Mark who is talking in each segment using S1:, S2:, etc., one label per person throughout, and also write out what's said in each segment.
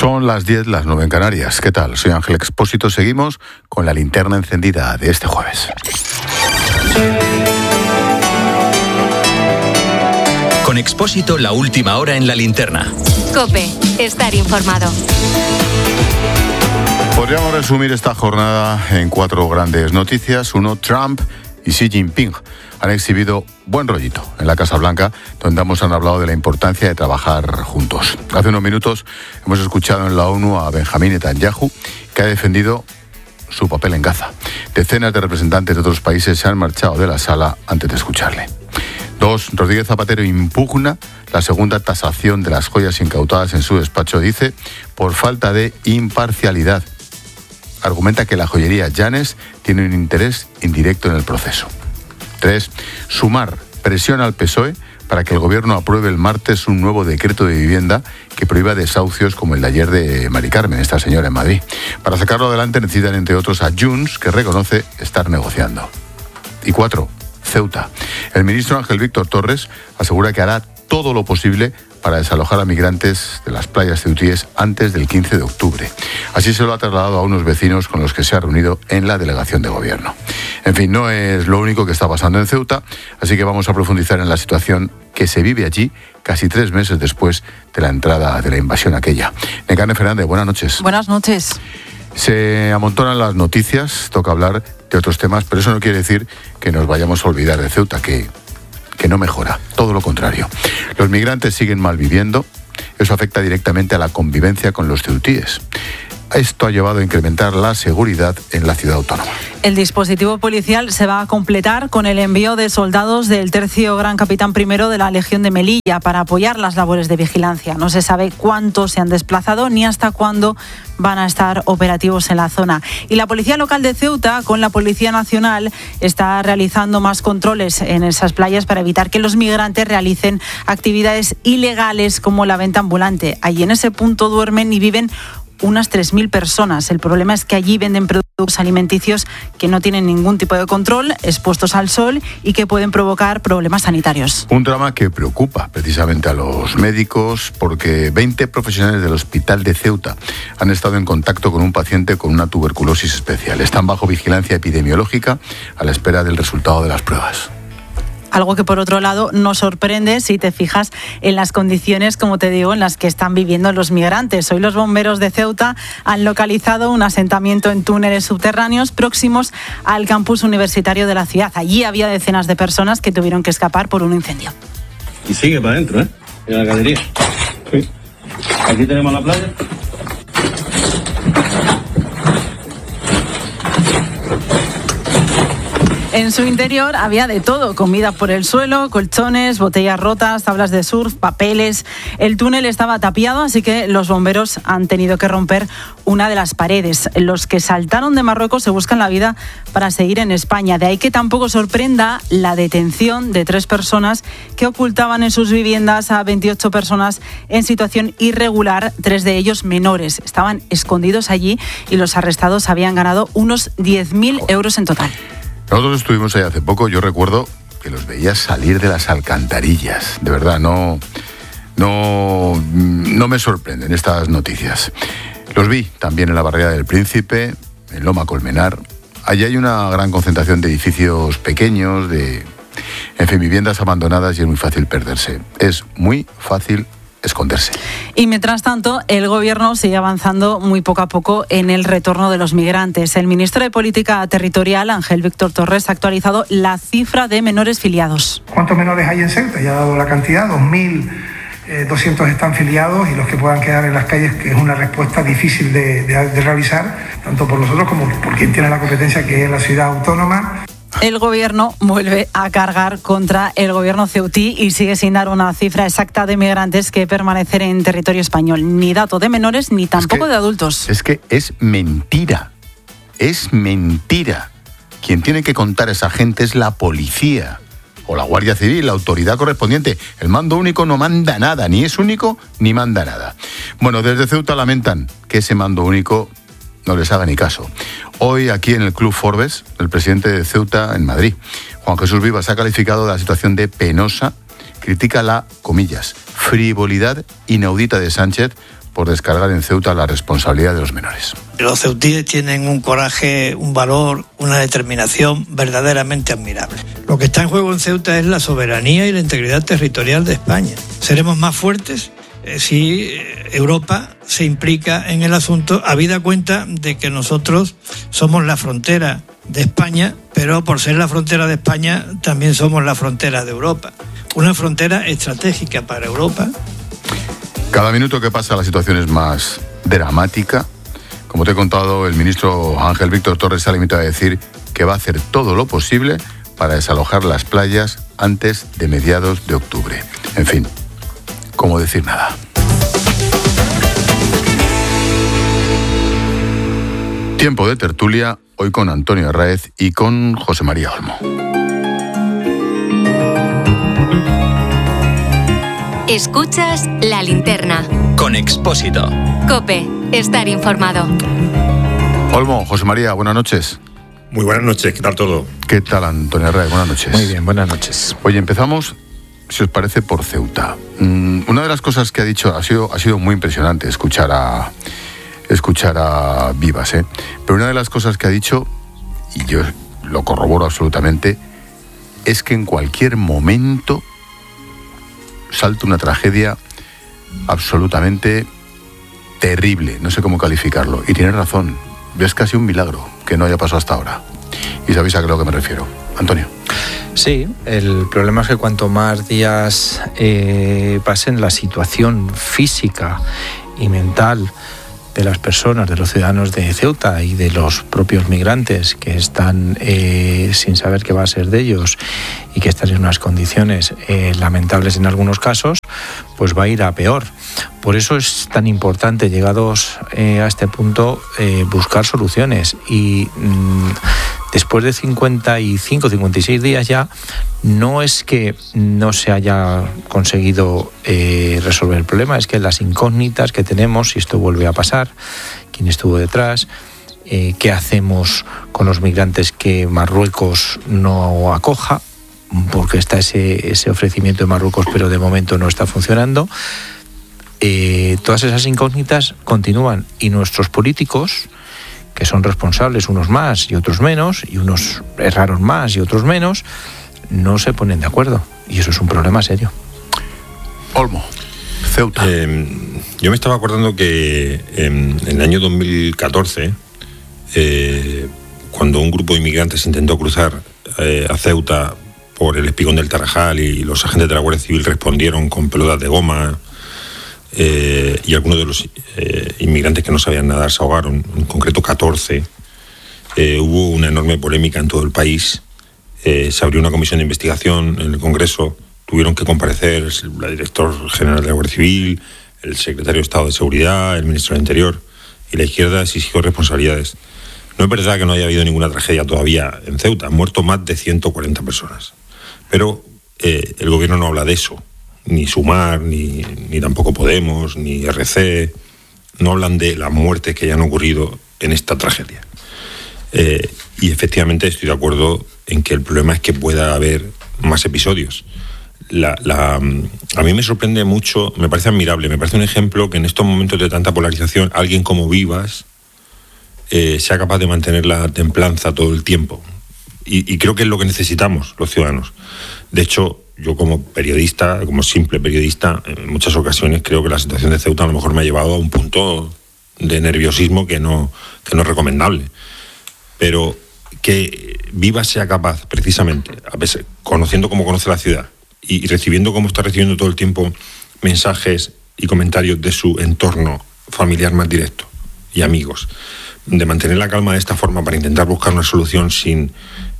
S1: Son las 10, las 9 en Canarias. ¿Qué tal? Soy Ángel Expósito. Seguimos con la linterna encendida de este jueves.
S2: Con Expósito, la última hora en la linterna.
S3: COPE, estar informado.
S1: Podríamos resumir esta jornada en 4 grandes noticias. 1, Trump y Xi Jinping han exhibido buen rollito en la Casa Blanca, donde ambos han hablado de la importancia de trabajar juntos. Hace unos minutos hemos escuchado en la ONU a Benjamín Netanyahu, que ha defendido su papel en Gaza. Decenas de representantes de otros países se han marchado de la sala antes de escucharle. 2, Rodríguez Zapatero impugna la segunda tasación de las joyas incautadas en su despacho. Dice, por falta de imparcialidad. Argumenta que la joyería Llanes tiene un interés indirecto en el proceso. 3, Sumar presiona al PSOE para que el gobierno apruebe el martes un nuevo decreto de vivienda que prohíba desahucios como el de ayer de Mari Carmen, esta señora en Madrid. Para sacarlo adelante necesitan, entre otros, a Junts, que reconoce estar negociando. Y 4, Ceuta. El ministro Ángel Víctor Torres asegura que hará todo lo posible para desalojar a migrantes de las playas ceutíes antes del 15 de octubre. Así se lo ha trasladado a unos vecinos con los que se ha reunido en la delegación de gobierno. En fin, no es lo único que está pasando en Ceuta, así que vamos a profundizar en la situación que se vive allí casi 3 meses después de la entrada de la invasión aquella. Nekane Fernández, buenas noches.
S4: Buenas noches.
S1: Se amontonan las noticias, toca hablar de otros temas, pero eso no quiere decir que nos vayamos a olvidar de Ceuta, que no mejora, todo lo contrario. Los migrantes siguen malviviendo, eso afecta directamente a la convivencia con los ceutíes. Esto ha llevado a incrementar la seguridad en la ciudad autónoma.
S4: El dispositivo policial se va a completar con el envío de soldados del tercio Gran Capitán I de la Legión de Melilla para apoyar las labores de vigilancia. No se sabe cuántos se han desplazado ni hasta cuándo van a estar operativos en la zona. Y la Policía Local de Ceuta, con la Policía Nacional, está realizando más controles en esas playas para evitar que los migrantes realicen actividades ilegales como la venta ambulante. Allí en ese punto duermen y viven unas 3.000 personas. El problema es que allí venden productos alimenticios que no tienen ningún tipo de control, expuestos al sol y que pueden provocar problemas sanitarios.
S1: Un drama que preocupa precisamente a los médicos porque 20 profesionales del Hospital de Ceuta han estado en contacto con un paciente con una tuberculosis especial. Están bajo vigilancia epidemiológica a la espera del resultado de las pruebas.
S4: Algo que, por otro lado, nos sorprende si te fijas en las condiciones, como te digo, en las que están viviendo los migrantes. Hoy los bomberos de Ceuta han localizado un asentamiento en túneles subterráneos próximos al campus universitario de la ciudad. Allí había decenas de personas que tuvieron que escapar por un incendio.
S5: Y sigue para adentro, ¿eh? En la galería. Sí. Aquí tenemos la playa.
S4: En su interior había de todo, comida por el suelo, colchones, botellas rotas, tablas de surf, papeles. El túnel estaba tapiado, así que los bomberos han tenido que romper una de las paredes. Los que saltaron de Marruecos se buscan la vida para seguir en España. De ahí que tampoco sorprenda la detención de 3 personas que ocultaban en sus viviendas a 28 personas en situación irregular, 3 de ellos menores. Estaban escondidos allí y los arrestados habían ganado unos 10.000 euros en total.
S1: Nosotros estuvimos ahí hace poco, yo recuerdo que los veía salir de las alcantarillas. De verdad, no me sorprenden estas noticias. Los vi también en la Barriada del Príncipe, en Loma Colmenar. Allí hay una gran concentración de edificios pequeños, viviendas abandonadas y es muy fácil perderse. Es muy fácil esconderse.
S4: Y mientras tanto, el gobierno sigue avanzando muy poco a poco en el retorno de los migrantes. El ministro de Política Territorial, Ángel Víctor Torres, ha actualizado la cifra de menores filiados.
S6: ¿Cuántos menores hay en Ceuta? Ya ha dado la cantidad, 2.200 están filiados y los que puedan quedar en las calles, que es una respuesta difícil de realizar, tanto por nosotros como por quien tiene la competencia, que es la ciudad autónoma.
S4: El gobierno vuelve a cargar contra el gobierno ceutí y sigue sin dar una cifra exacta de migrantes que permanecen en territorio español. Ni dato de menores ni tampoco de adultos.
S1: Es que es mentira. Es mentira. Quien tiene que contar a esa gente es la policía o la Guardia Civil, la autoridad correspondiente. El mando único no manda nada, ni es único ni manda nada. Bueno, desde Ceuta lamentan que ese mando único no les haga ni caso. Hoy aquí en el Club Forbes, el presidente de Ceuta en Madrid, Juan Jesús Vivas, ha calificado la situación de penosa, critica la, comillas, frivolidad inaudita de Sánchez por descargar en Ceuta la responsabilidad de los menores.
S7: Los ceutíes tienen un coraje, un valor, una determinación verdaderamente admirable. Lo que está en juego en Ceuta es la soberanía y la integridad territorial de España. Seremos más fuertes si Europa se implica en el asunto, habida cuenta de que nosotros somos la frontera de España, pero por ser la frontera de España también somos la frontera de Europa. Una frontera estratégica para Europa.
S1: Cada minuto que pasa la situación es más dramática. Como te he contado, el ministro Ángel Víctor Torres se ha limitado a decir que va a hacer todo lo posible para desalojar las playas antes de mediados de octubre. En fin, ¿cómo decir nada? Tiempo de tertulia, hoy con Antonio Arráez y con José María Olmo.
S3: Escuchas La Linterna.
S2: Con Expósito.
S3: COPE. Estar informado.
S1: Olmo, José María, buenas noches.
S8: Muy buenas noches, ¿qué tal todo?
S1: ¿Qué tal, Antonio Arráez? Buenas noches.
S9: Muy bien, buenas noches.
S1: Oye, empezamos, si os parece, por Ceuta. Una de las cosas que ha dicho ha sido muy impresionante escuchar a Vivas, ¿eh? Pero una de las cosas que ha dicho, y yo lo corroboro absolutamente, es que en cualquier momento salta una tragedia absolutamente terrible, no sé cómo calificarlo, y tiene razón, es casi un milagro que no haya pasado hasta ahora. Y sabéis a qué es lo que me refiero. Antonio.
S9: Sí, el problema es que cuanto más días pasen, la situación física y mental de las personas, de los ciudadanos de Ceuta y de los propios migrantes que están sin saber qué va a ser de ellos y que están en unas condiciones lamentables en algunos casos, pues va a ir a peor. Por eso es tan importante, llegados a este punto, buscar soluciones. Y después de 55, 56 días ya, no es que no se haya conseguido resolver el problema, es que las incógnitas que tenemos, si esto vuelve a pasar, quién estuvo detrás, qué hacemos con los migrantes que Marruecos no acoja, porque está ese ofrecimiento de Marruecos, pero de momento no está funcionando. Todas esas incógnitas continúan y nuestros políticos, que son responsables unos más y otros menos, y unos erraron más y otros menos, no se ponen de acuerdo, y eso es un problema serio.
S1: Olmo, Ceuta.
S8: Yo me estaba acordando que en el año 2014, cuando un grupo de inmigrantes intentó cruzar a Ceuta por el espigón del Tarajal y los agentes de la Guardia Civil respondieron con pelotas de goma, y algunos de los inmigrantes que no sabían nadar se ahogaron, en concreto 14. Hubo una enorme polémica en todo el país. Se abrió una comisión de investigación en el Congreso, tuvieron que comparecer la director general de la Guardia Civil, el secretario de Estado de Seguridad, el ministro del Interior, y la izquierda exigió responsabilidades. No es verdad que no haya habido ninguna tragedia todavía en Ceuta, han muerto más de 140 personas, pero el gobierno no habla de eso. Ni Sumar, ni tampoco Podemos, ni RC, no hablan de las muertes que hayan ocurrido en esta tragedia. Y efectivamente estoy de acuerdo en que el problema es que pueda haber más episodios. A mí me sorprende mucho, me parece admirable, me parece un ejemplo que en estos momentos de tanta polarización alguien como Vivas sea capaz de mantener la templanza todo el tiempo. Y creo que es lo que necesitamos los ciudadanos. De hecho, yo como periodista, como simple periodista, en muchas ocasiones creo que la situación de Ceuta a lo mejor me ha llevado a un punto de nerviosismo que no es recomendable. Pero que Vivas sea capaz, precisamente, a veces, conociendo cómo conoce la ciudad y recibiendo como está recibiendo todo el tiempo mensajes y comentarios de su entorno familiar más directo y amigos, de mantener la calma de esta forma para intentar buscar una solución sin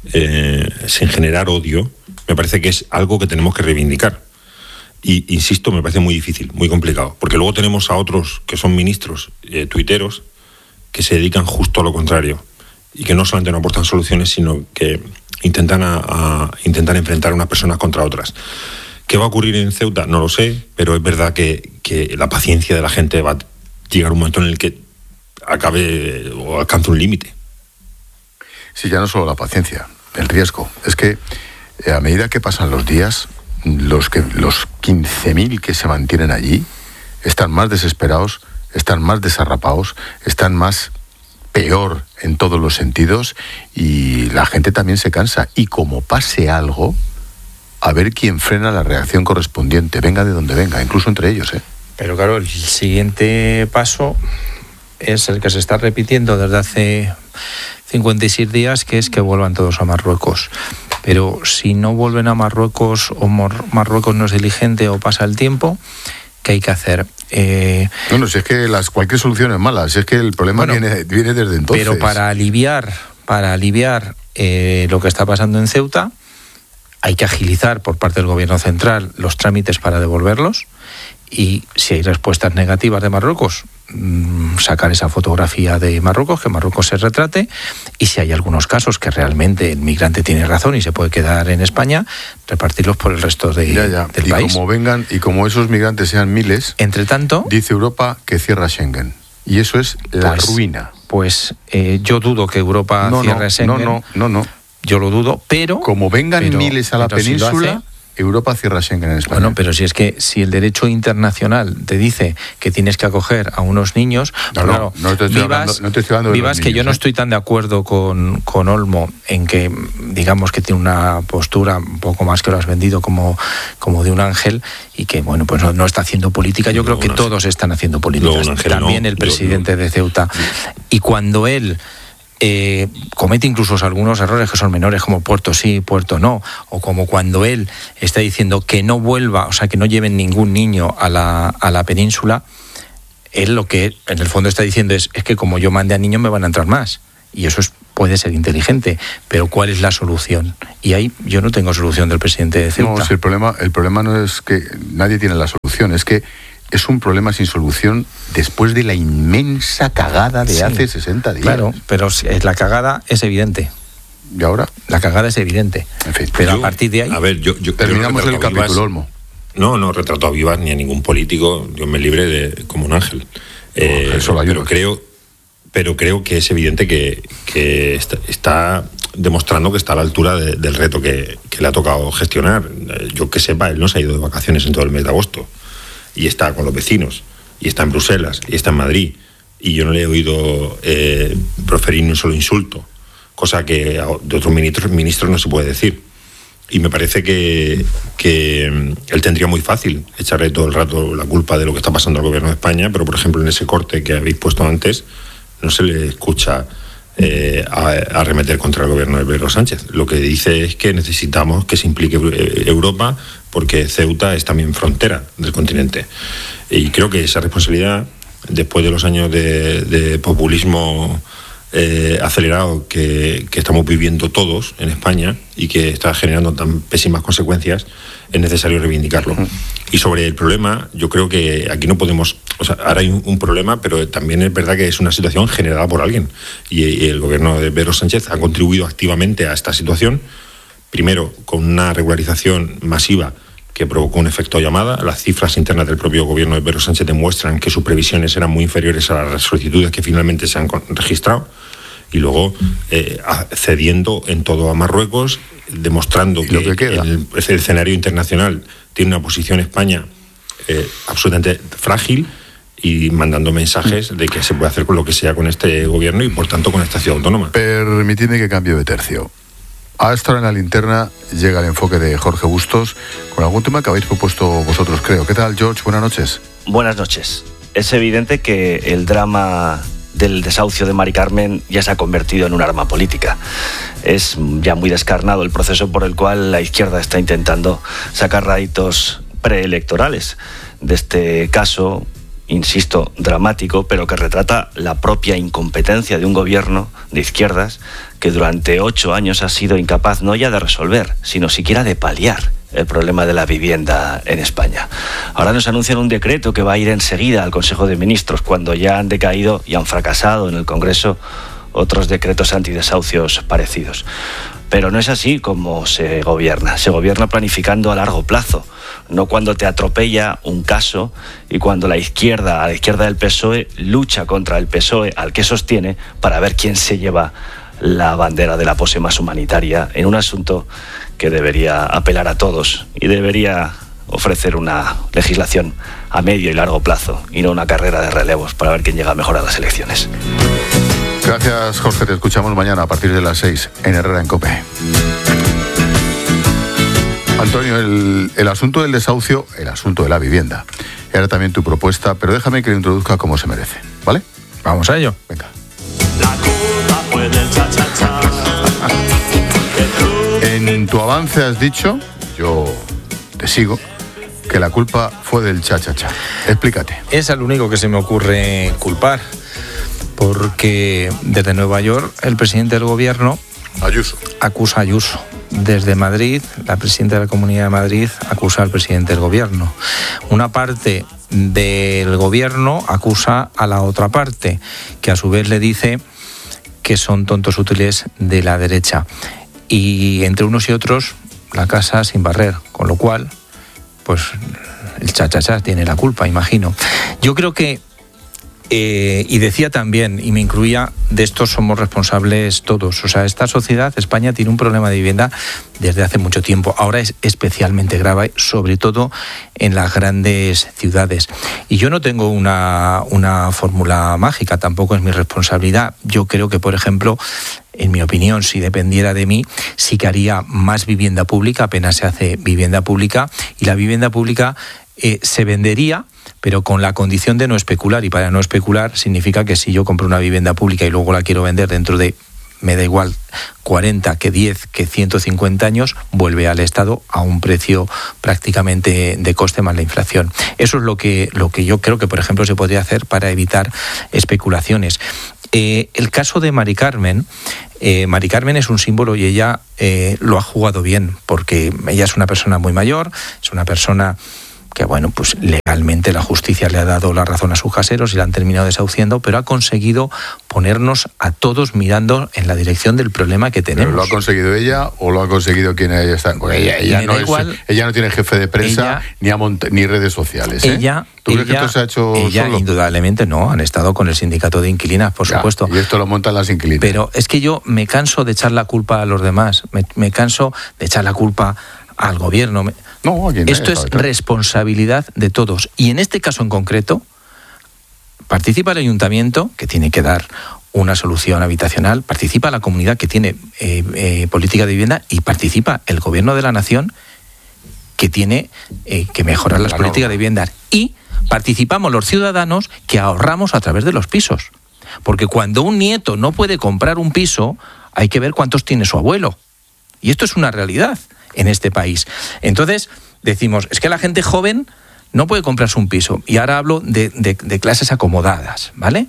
S8: generar odio, me parece que es algo que tenemos que reivindicar. Y insisto, me parece muy difícil, muy complicado, porque luego tenemos a otros que son ministros tuiteros que se dedican justo a lo contrario y que no solamente no aportan soluciones, sino que intentan enfrentar a unas personas contra otras. ¿Qué va a ocurrir en Ceuta? No lo sé, pero es verdad que la paciencia de la gente va a llegar un momento en el que acabe o alcance un límite.
S1: Sí, ya no solo la paciencia, el riesgo. Es que a medida que pasan los días, los 15.000 que se mantienen allí están más desesperados están más desarrapados, están más peor en todos los sentidos, y la gente también se cansa. Y como pase algo, a ver quién frena la reacción correspondiente, venga de donde venga, incluso entre ellos, ¿eh?
S9: Pero claro, el siguiente paso es el que se está repitiendo desde hace 56 días, que es que vuelvan todos a Marruecos. Pero si no vuelven a Marruecos, o Marruecos no es diligente, o pasa el tiempo, ¿qué hay que hacer?
S1: No, si es que cualquier solución es mala, si es que el problema viene desde entonces.
S9: Pero para aliviar lo que está pasando en Ceuta, hay que agilizar por parte del gobierno central los trámites para devolverlos, y si hay respuestas negativas de Marruecos, sacar esa fotografía de Marruecos, que Marruecos se retrate, y si hay algunos casos que realmente el migrante tiene razón y se puede quedar en España, repartirlos por el resto del país.
S1: Como vengan, y como esos migrantes sean miles,
S9: entre tanto,
S1: dice Europa que cierra Schengen, y eso es la ruina.
S9: Pues yo dudo que Europa cierre Schengen.
S1: No.
S9: Yo lo dudo, pero...
S1: Como vengan miles a la península, Europa cierra Schengen en España.
S9: Bueno, pero si el derecho internacional te dice que tienes que acoger a unos niños...
S1: No te estoy hablando de
S9: Vivas,
S1: los
S9: que
S1: niños,
S9: yo no estoy tan de acuerdo con Olmo en que, digamos, que tiene una postura un poco más que lo has vendido como de un ángel, y que, bueno, pues no está haciendo política. Yo creo que todos están haciendo política. También el presidente de Ceuta. Y cuando él... comete incluso algunos errores que son menores, como puerto sí, puerto no, o como cuando él está diciendo que no vuelva, o sea, que no lleven ningún niño a la península, él lo que en el fondo está diciendo es que como yo mande a niños me van a entrar más, y eso puede ser inteligente, pero ¿cuál es la solución? Y ahí yo no tengo solución del presidente de Ceuta.
S1: No, si el problema no es que nadie tiene la solución, es que es un problema sin solución después de la inmensa cagada de hace 60 días.
S9: Claro, pero la cagada es evidente.
S1: ¿Y ahora?
S9: La cagada es evidente.
S1: En fin,
S9: pero a partir de ahí...
S8: A ver, yo
S1: terminamos el capítulo, Olmo.
S8: No retrato a Vivas ni a ningún político, Dios me libre como un ángel. Pero creo que es evidente que está demostrando que está a la altura del reto que le ha tocado gestionar. Yo que sepa, él no se ha ido de vacaciones en todo el mes de agosto, y está con los vecinos, y está en Bruselas, y está en Madrid, y yo no le he oído proferir ni un solo insulto, cosa que de otros ministros no se puede decir. Y me parece que él tendría muy fácil echarle todo el rato la culpa de lo que está pasando al gobierno de España, pero por ejemplo en ese corte que habéis puesto antes no se le escucha arremeter contra el gobierno de Pedro Sánchez. Lo que dice es que necesitamos que se implique Europa, porque Ceuta es también frontera del continente. Y creo que esa responsabilidad, después de los años de populismo acelerado que estamos viviendo todos en España y que está generando tan pésimas consecuencias, es necesario reivindicarlo. Y sobre el problema, yo creo que aquí no podemos... O sea, ahora hay un problema, pero también es verdad que es una situación generada por alguien. Y el gobierno de Pedro Sánchez ha contribuido activamente a esta situación, primero con una regularización masiva que provocó un efecto llamada. Las cifras internas del propio gobierno de Pedro Sánchez demuestran que sus previsiones eran muy inferiores a las solicitudes que finalmente se han registrado. Y luego cediendo en todo a Marruecos, demostrando que el escenario internacional tiene una posición España absolutamente frágil, y mandando mensajes de que se puede hacer con lo que sea con este gobierno y por tanto con esta ciudad autónoma.
S1: Permitidme que cambie de tercio. A esta hora en la linterna llega el enfoque de Jorge Bustos con algún tema que habéis propuesto vosotros, creo. ¿Qué tal, George? Buenas noches.
S10: Buenas noches. Es evidente que el drama del desahucio de Mari Carmen ya se ha convertido en un arma política. Es ya muy descarnado el proceso por el cual la izquierda está intentando sacar réditos preelectorales de este caso, insisto, dramático, pero que retrata la propia incompetencia de un gobierno de izquierdas que durante 8 años ha sido incapaz no ya de resolver, sino siquiera de paliar el problema de la vivienda en España. Ahora nos anuncian un decreto que va a ir enseguida al Consejo de Ministros, cuando ya han decaído y han fracasado en el Congreso otros decretos antidesahucios parecidos. Pero no es así como se gobierna. Se gobierna planificando a largo plazo, no cuando te atropella un caso y cuando la izquierda, a la izquierda del PSOE, lucha contra el PSOE al que sostiene para ver quién se lleva la bandera de la pose más humanitaria en un asunto que debería apelar a todos y debería ofrecer una legislación a medio y largo plazo y no una carrera de relevos para ver quién llega mejor a las elecciones.
S1: Gracias, Jorge. Te escuchamos mañana a partir de las 6 en Herrera en COPE. Antonio, el asunto del desahucio, el asunto de la vivienda, era también tu propuesta, pero déjame que lo introduzca como se merece, ¿vale?
S9: Vamos a ello.
S1: Venga.
S11: La culpa fue del cha-cha-cha.
S1: En tu avance has dicho, yo te sigo, que la culpa fue del cha-cha-cha. Explícate.
S9: Es al único que se me ocurre culpar, porque desde Nueva York el presidente del gobierno
S1: Ayuso
S9: acusa a Ayuso. Desde Madrid, la presidenta de la Comunidad de Madrid acusa al presidente del gobierno. Una parte del gobierno acusa a la otra parte, que a su vez le dice que son tontos útiles de la derecha. Y entre unos y otros, la casa sin barrer, con lo cual, pues el cha-cha-cha tiene la culpa, imagino. Yo creo que, y decía también, y me incluía, de esto somos responsables todos. O sea, esta sociedad, España, tiene un problema de vivienda desde hace mucho tiempo. Ahora es especialmente grave, sobre todo en las grandes ciudades. Y yo no tengo una fórmula mágica, tampoco es mi responsabilidad. Yo creo que, por ejemplo, en mi opinión, si dependiera de mí, sí que haría más vivienda pública, apenas se hace vivienda pública, y la vivienda pública se vendería, pero con la condición de no especular. Y para no especular significa que si yo compro una vivienda pública y luego la quiero vender dentro de, me da igual, 40, que 10, que 150 años, vuelve al Estado a un precio prácticamente de coste más la inflación. Eso es lo que yo creo que, por ejemplo, se podría hacer para evitar especulaciones. El caso de Mari Carmen es un símbolo y ella lo ha jugado bien, porque ella es una persona muy mayor, es una persona que, bueno, pues legalmente la justicia le ha dado la razón a sus caseros y la han terminado desahuciando, pero ha conseguido ponernos a todos mirando en la dirección del problema que tenemos.
S1: ¿Pero lo ha conseguido ella o lo ha conseguido quien ella está? Pues ella no tiene jefe de prensa ni redes sociales. ¿Tú crees que esto se ha hecho solo?
S9: Indudablemente no, han estado con el sindicato de inquilinas, por supuesto.
S1: Y esto lo montan las inquilinas.
S9: Pero es que yo me canso de echar la culpa a los demás, me canso de echar la culpa al gobierno. Esto es responsabilidad de todos. Y en este caso en concreto, participa el ayuntamiento, que tiene que dar una solución habitacional, participa la comunidad, que tiene política de vivienda, y participa el gobierno de la nación, que tiene que mejorar las políticas de vivienda. Y participamos los ciudadanos, que ahorramos a través de los pisos. Porque cuando un nieto no puede comprar un piso, hay que ver cuántos tiene su abuelo. Y esto es una realidad en este país. Entonces decimos, es que la gente joven no puede comprarse un piso. Y ahora hablo de clases acomodadas, ¿vale?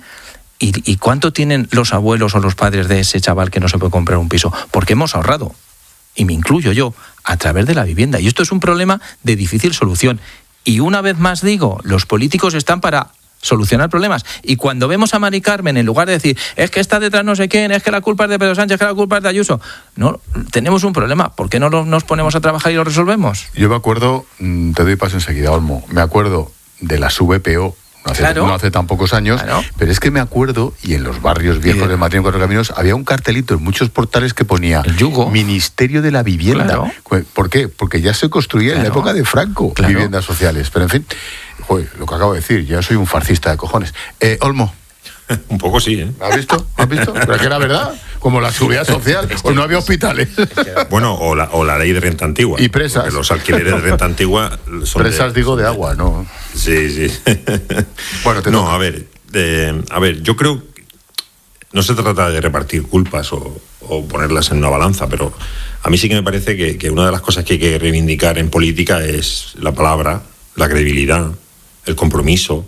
S9: ¿Y cuánto tienen los abuelos o los padres de ese chaval que no se puede comprar un piso? Porque hemos ahorrado, y me incluyo yo, a través de la vivienda. Y esto es un problema de difícil solución. Y una vez más digo, los políticos están para solucionar problemas. Y cuando vemos a Mari Carmen, en lugar de decir, es que está detrás no sé quién, es que la culpa es de Pedro Sánchez, que la culpa es de Ayuso, no, tenemos un problema. ¿Por qué no nos ponemos a trabajar y lo resolvemos?
S1: Yo me acuerdo, te doy paso enseguida, Olmo, me acuerdo de las VPO, no hace tan pocos años, pero es que me acuerdo, y en los barrios viejos de Madrid en Cuatro Caminos, había un cartelito en muchos portales que ponía Ministerio de la Vivienda. Claro. ¿Por qué? Porque ya se construía en la época de Franco viviendas sociales. Pero en fin, lo que acabo de decir, ya soy un farcista de cojones. Olmo.
S8: Un poco sí, ¿eh?
S1: ¿Has visto? Pero que era verdad, como la seguridad social, o no había hospitales.
S8: Bueno, o la ley de renta antigua.
S1: Y presas.
S8: Porque los alquileres de renta antigua son
S1: presas, digo, de agua, ¿no?
S8: Sí. Bueno, a ver, yo creo que no se trata de repartir culpas o ponerlas en una balanza, pero a mí sí que me parece que una de las cosas que hay que reivindicar en política es la palabra, la credibilidad, el compromiso.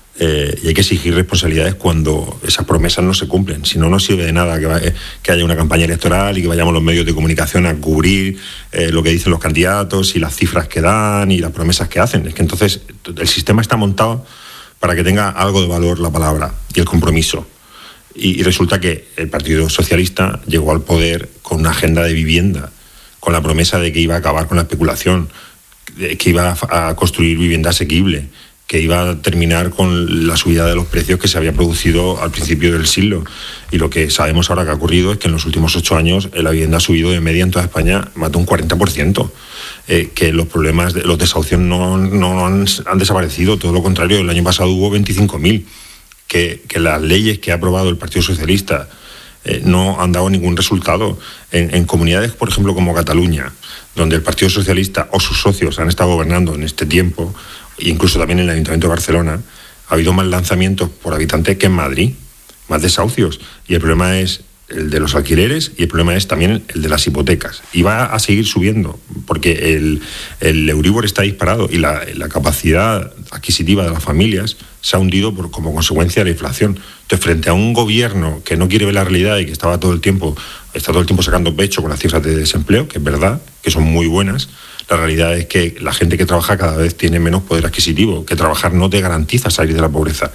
S8: Y hay que exigir responsabilidades cuando esas promesas no se cumplen. Si no, no sirve de nada que haya una campaña electoral y que vayamos los medios de comunicación a cubrir lo que dicen los candidatos y las cifras que dan y las promesas que hacen. Es que entonces el sistema está montado para que tenga algo de valor la palabra y el compromiso. Y resulta que el Partido Socialista llegó al poder con una agenda de vivienda, con la promesa de que iba a acabar con la especulación, que iba a construir vivienda asequible, que iba a terminar con la subida de los precios que se había producido al principio del siglo. Y lo que sabemos ahora que ha ocurrido es que en los últimos 8 años la vivienda ha subido de media en toda España más de un 40%. Que los problemas de los desahucios no han desaparecido, todo lo contrario, el año pasado hubo 25.000. Que las leyes que ha aprobado el Partido Socialista no han dado ningún resultado. En comunidades, por ejemplo, como Cataluña, donde el Partido Socialista o sus socios han estado gobernando en este tiempo, e incluso también en el Ayuntamiento de Barcelona, ha habido más lanzamientos por habitante que en Madrid, más desahucios. Y el problema es el de los alquileres y el problema es también el de las hipotecas. Y va a seguir subiendo, porque el Euribor está disparado y la capacidad adquisitiva de las familias se ha hundido como consecuencia de la inflación. Entonces, frente a un gobierno que no quiere ver la realidad y que está todo el tiempo sacando pecho con las cifras de desempleo, que es verdad, que son muy buenas, la realidad es que la gente que trabaja cada vez tiene menos poder adquisitivo, que trabajar no te garantiza salir de la pobreza.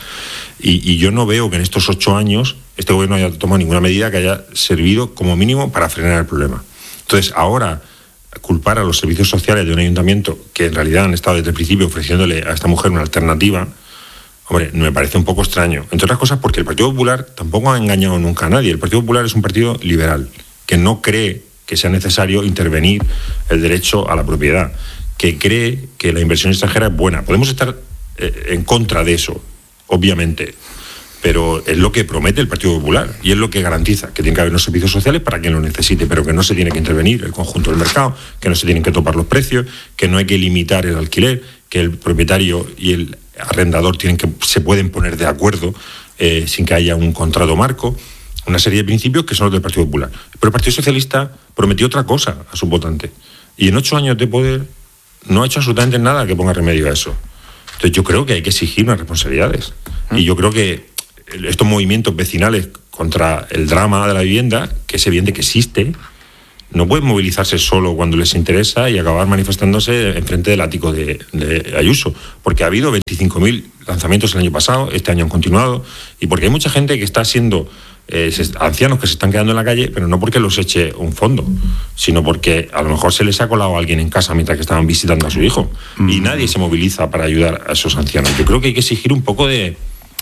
S8: Y yo no veo que en estos 8 años este gobierno haya tomado ninguna medida que haya servido como mínimo para frenar el problema. Entonces, ahora culpar a los servicios sociales de un ayuntamiento que en realidad han estado desde el principio ofreciéndole a esta mujer una alternativa, hombre, me parece un poco extraño. Entre otras cosas porque el Partido Popular tampoco ha engañado nunca a nadie. El Partido Popular es un partido liberal, que no cree que sea necesario intervenir el derecho a la propiedad, que cree que la inversión extranjera es buena. Podemos estar en contra de eso, obviamente, pero es lo que promete el Partido Popular y es lo que garantiza que tiene que haber unos servicios sociales para quien lo necesite, pero que no se tiene que intervenir el conjunto del mercado, que no se tienen que topar los precios, que no hay que limitar el alquiler, que el propietario y el arrendador se pueden poner de acuerdo sin que haya un contrato marco. Una serie de principios que son los del Partido Popular. Pero el Partido Socialista prometió otra cosa a su votante. Y en 8 años de poder no ha hecho absolutamente nada que ponga remedio a eso. Entonces yo creo que hay que exigir unas responsabilidades. Y yo creo que estos movimientos vecinales contra el drama de la vivienda, que es evidente que existe, no pueden movilizarse solo cuando les interesa y acabar manifestándose enfrente del ático de Ayuso. Porque ha habido 25.000 lanzamientos el año pasado, este año han continuado, y porque hay mucha gente que está siendo ancianos que se están quedando en la calle, pero no porque los eche un fondo, sino porque a lo mejor se les ha colado a alguien en casa mientras que estaban visitando a su hijo y nadie se moviliza para ayudar a esos ancianos. Yo creo que hay que exigir un poco de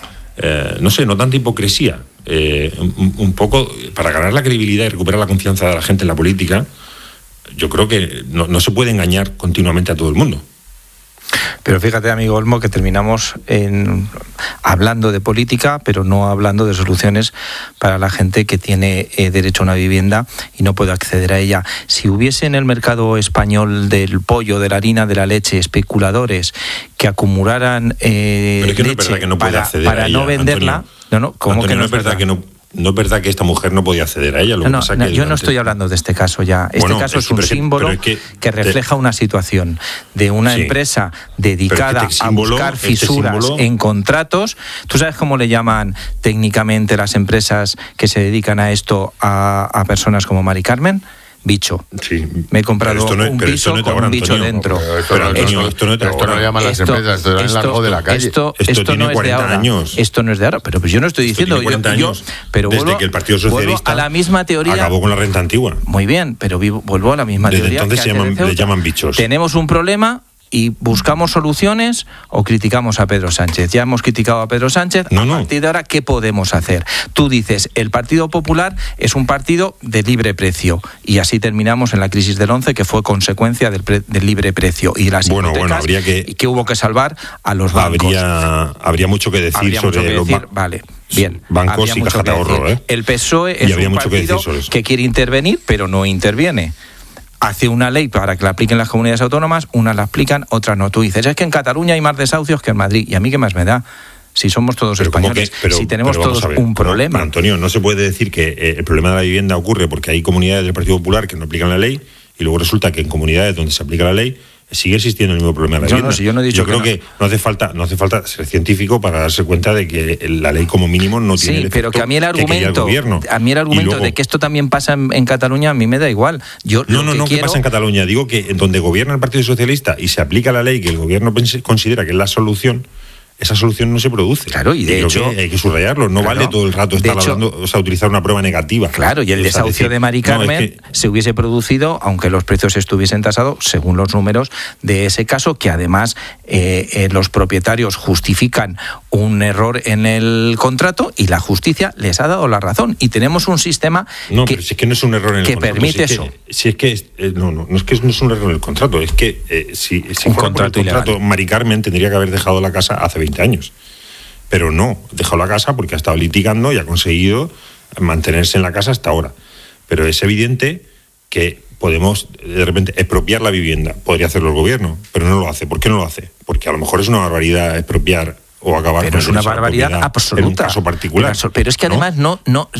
S8: no tanta hipocresía, un poco para ganar la credibilidad y recuperar la confianza de la gente en la política. Yo creo que no se puede engañar continuamente a todo el mundo.
S9: Pero fíjate, amigo Olmo, que terminamos hablando de política, pero no hablando de soluciones para la gente que tiene derecho a una vivienda y no puede acceder a ella. Si hubiese en el mercado español del pollo, de la harina, de la leche, especuladores que acumularan leche para no venderla...
S8: Antonio, ¿cómo que no es verdad que no? No es verdad que esta mujer no podía acceder a ella.
S9: Yo no estoy hablando de este caso ya. Este caso es un símbolo que refleja una situación de una empresa dedicada a buscar fisuras en contratos. ¿Tú sabes cómo le llaman técnicamente las empresas que se dedican a esto a personas como Mari Carmen? Bicho.
S8: Sí.
S9: Me he comprado un piso con un bicho dentro.
S8: Pero Antonio, esto no
S1: lo llaman las empresas, esto es largo de la calle.
S8: Esto tiene
S9: no es
S8: 40
S9: de ahora.
S8: años.
S9: Esto no es de ahora, pero pues yo no estoy diciendo...
S8: Tiene 40 años,
S9: pero
S8: desde que el Partido Socialista
S9: a la misma teoría,
S8: acabó con la renta antigua.
S9: Muy bien, pero vuelvo a la misma
S8: desde
S9: teoría.
S8: Desde entonces le llaman bichos.
S9: Tenemos un problema... y buscamos soluciones o criticamos a Pedro Sánchez. Ya hemos criticado a Pedro Sánchez. A partir de ahora, ¿qué podemos hacer? Tú dices, el Partido Popular es un partido de libre precio. Y así terminamos en la crisis del 11, que fue consecuencia del libre precio. Y las hipotecas,
S8: habría
S9: que hubo que salvar a los bancos.
S8: Habría mucho que decir sobre los bancos y caja de ahorro.
S9: El PSOE es un partido que quiere intervenir, pero no interviene. Hace una ley para que la apliquen las comunidades autónomas, unas la aplican, otras no. Tú dices, es que en Cataluña hay más desahucios que en Madrid. ¿Y a mí qué más me da? Si somos todos españoles, si tenemos todos un problema.
S8: Pero Antonio, no se puede decir que el problema de la vivienda ocurre porque hay comunidades del Partido Popular que no aplican la ley y luego resulta que en comunidades donde se aplica la ley sigue existiendo el mismo problema de la vivienda. Yo creo que no hace falta ser científico para darse cuenta de que la ley como mínimo no tiene el efecto
S9: pero que a mí el argumento
S8: luego,
S9: de que esto también pasa en Cataluña a mí me da igual.
S8: ¿Qué pasa en Cataluña? Digo que en donde gobierna el Partido Socialista y se aplica la ley que el gobierno considera que es la solución, esa solución no se produce.
S9: Claro, y de hecho
S8: hay que subrayarlo. No vale todo el rato estar hablando, o sea, utilizar una prueba negativa.
S9: Claro, y el desahucio de Mari Carmen se hubiese producido, aunque los precios estuviesen tasados, según los números de ese caso, que además los propietarios justifican un error en el contrato y la justicia les ha dado la razón. Y tenemos un sistema
S8: pero si es que no es un error en el
S9: que
S8: contrato,
S9: permite eso.
S8: No es que no es un error en el contrato, es que si
S9: un
S8: fuera
S9: contrato
S8: por el contrato, Mari Carmen tendría que haber dejado la casa hace 20 años. Pero no, dejó la casa porque ha estado litigando y ha conseguido mantenerse en la casa hasta ahora. Pero es evidente que podemos de repente expropiar la vivienda. Podría hacerlo el gobierno, pero no lo hace. ¿Por qué no lo hace? Porque a lo mejor es una barbaridad expropiar o acabar
S9: pero
S8: con
S9: es una barbaridad absoluta
S8: en un caso particular.
S9: Pero es que además no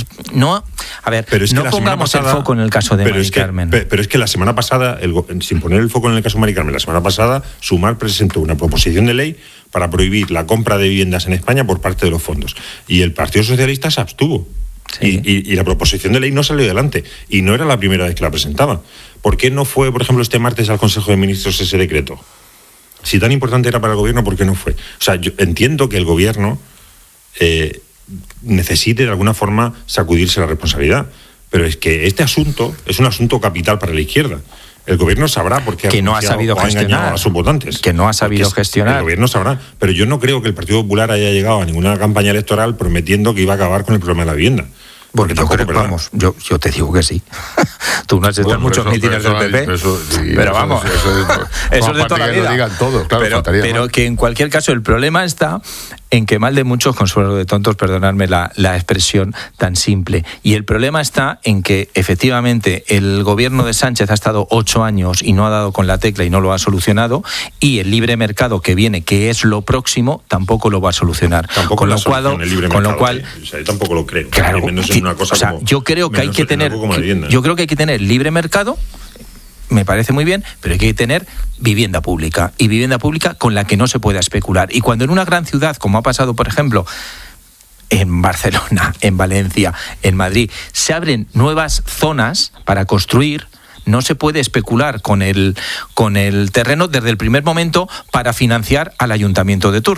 S9: a ver, pero es que no pongamos el foco en el caso de Mari Carmen.
S8: Pero es que la semana pasada, sin poner el foco en el caso de Mari Carmen, la semana pasada Sumar presentó una proposición de ley para prohibir la compra de viviendas en España por parte de los fondos. Y el Partido Socialista se abstuvo. Sí. Y la proposición de ley no salió adelante. Y no era la primera vez que la presentaba. ¿Por qué no fue, por ejemplo, este martes al Consejo de Ministros ese decreto? Si tan importante era para el gobierno, ¿por qué no fue? O sea, yo entiendo que el gobierno necesite de alguna forma sacudirse la responsabilidad, pero es que este asunto es un asunto capital para la izquierda. El gobierno sabrá por qué
S9: no ha sabido gestionar
S8: a sus votantes.
S9: Que no ha sabido gestionar.
S8: El gobierno sabrá, pero yo no creo que el Partido Popular haya llegado a ninguna campaña electoral prometiendo que iba a acabar con el problema de la vivienda.
S9: Porque yo creo, vamos, yo te digo que sí. Tú no has estado en muchos mítines del PP, pero vamos, eso es de toda la vida.
S1: Lo digan todos, claro,
S9: pero que en cualquier caso el problema está en que mal de muchos, consuelo de tontos, perdonadme la expresión tan simple. Y el problema está en que efectivamente el gobierno de Sánchez ha estado 8 años y no ha dado con la tecla y no lo ha solucionado, y el libre mercado que viene, que es lo próximo, tampoco lo va a solucionar.
S8: Tampoco con lo cual, o sea, yo tampoco lo creo.
S9: Claro,
S8: una cosa, o sea, como,
S9: yo creo que hay que tener libre mercado. Me parece muy bien, pero hay que tener vivienda pública, y vivienda pública con la que no se pueda especular. Y cuando en una gran ciudad, como ha pasado, por ejemplo, en Barcelona, en Valencia, en Madrid, se abren nuevas zonas para construir, no se puede especular con el terreno desde el primer momento para financiar al ayuntamiento de turno.